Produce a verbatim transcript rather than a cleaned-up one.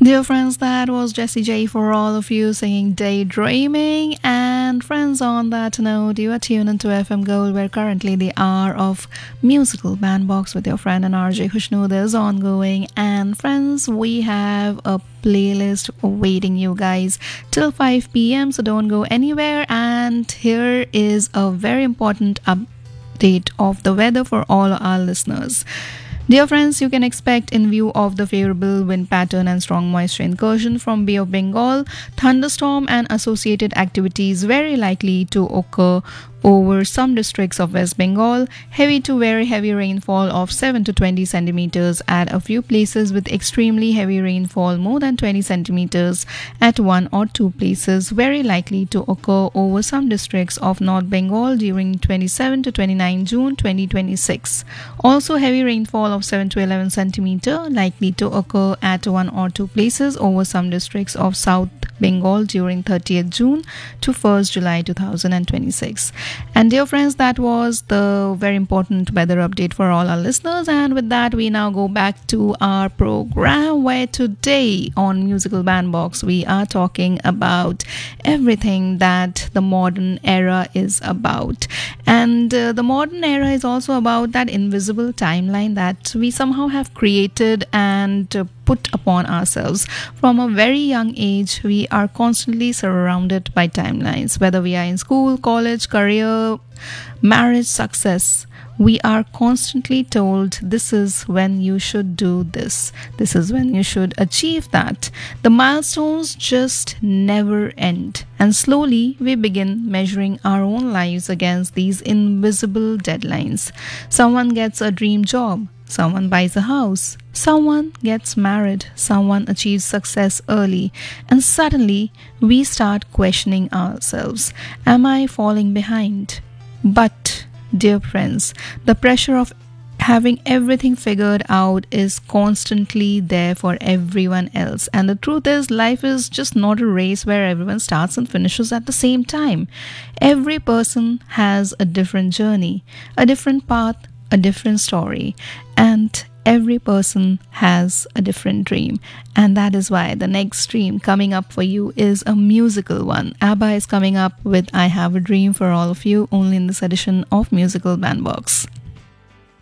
Dear friends, that was Jessie J for all of you singing Daydreaming. And friends, on that note, you are tuned into F M Gold, where currently the hour of musical bandbox with your friend and R J Khushnood is ongoing. And friends, we have a playlist awaiting you guys till five p.m. So don't go anywhere. And here is a very important update of the weather for all our listeners. Dear friends, you can expect, in view of the favorable wind pattern and strong moisture incursion from Bay of Bengal, thunderstorm and associated activities very likely to occur over some districts of West Bengal. Heavy to very heavy rainfall of seven to twenty centimeters at a few places, with extremely heavy rainfall more than twenty centimeters at one or two places very likely to occur over some districts of North Bengal during twenty-seventh to twenty-ninth June twenty twenty-six. Also, heavy rainfall of seven to eleven centimeters likely to occur at one or two places over some districts of South Bengal during thirtieth June to first July twenty twenty-six. And dear friends, that was the very important weather update for all our listeners. And with that, we now go back to our program, where today on Musical Bandbox we are talking about everything that the modern era is about. And uh, the modern era is also about that invisible timeline that we somehow have created and uh, put upon ourselves. From a very young age, we are constantly surrounded by timelines, whether we are in school, college, career, marriage, success. We are constantly told, this is when you should do this, this is when you should achieve that. The milestones just never end, and slowly we begin measuring our own lives against these invisible deadlines. Someone gets a dream job, someone buys a house, someone gets married, someone achieves success early, and suddenly we start questioning ourselves. Am I falling behind? But, dear friends, the pressure of having everything figured out is constantly there for everyone else. And the truth is, life is just not a race where everyone starts and finishes at the same time. Every person has a different journey, a different path, a different story, and every person has a different dream. And that is why the next dream coming up for you is a musical one. ABBA is coming up with I Have a Dream for all of you, only in this edition of Musical Bandbox.